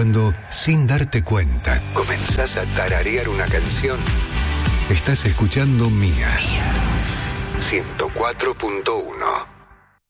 Cuando, sin darte cuenta, comenzás a tararear una canción, estás escuchando Mía. 104.1.